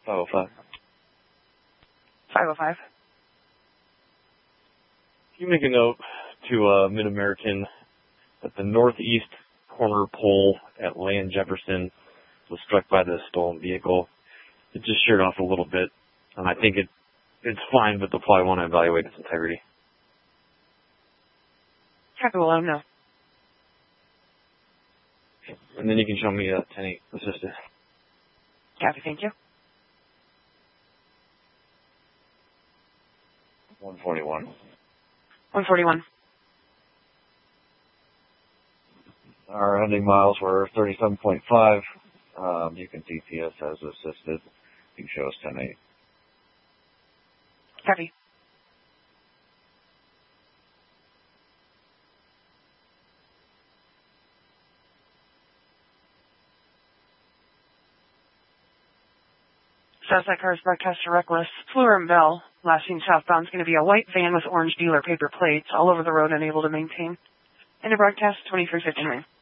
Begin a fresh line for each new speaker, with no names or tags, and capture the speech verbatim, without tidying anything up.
five oh five.
five oh five.
Can you make a note to uh, Mid-American that the northeast corner pole at Land Jefferson was struck by the stolen vehicle. It just sheared off a little bit, and I think it it's fine, but they'll probably want to evaluate its integrity.
Copy, will let them know.
And then you can show me a ten eight assisted.
Copy, thank you.
one forty-one.
one forty-one.
Our ending miles were thirty-seven point five. Um, you can D P S as assisted. You can show us ten eight.
Copy. Southside cars broadcast to reckless. Fleur and Bell. Last seen southbound is going to be a white van with orange dealer paper plates all over the road, unable to maintain. And a broadcast twenty-three fifty-nine.